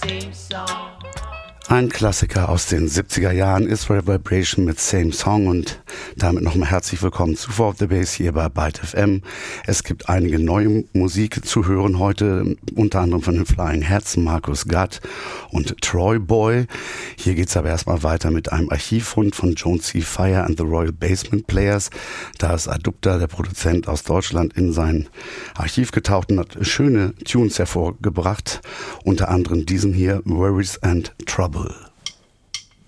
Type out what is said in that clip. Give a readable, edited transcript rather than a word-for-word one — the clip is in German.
Ein Klassiker aus den 70er Jahren, Israel Vibration mit Same Song, und damit nochmal herzlich willkommen zu 4 of the Bass hier bei Byte FM. Es gibt einige neue Musik zu hören heute, unter anderem von den Flying Hats, Marcus Gatt und Troy Boy. Hier geht's aber erstmal weiter mit einem Archivfund von Joan C. Fire and the Royal Basement Players. Da ist Adupter, der Produzent aus Deutschland, in sein Archiv getaucht und hat schöne Tunes hervorgebracht, unter anderem diesen hier, Worries and Trouble.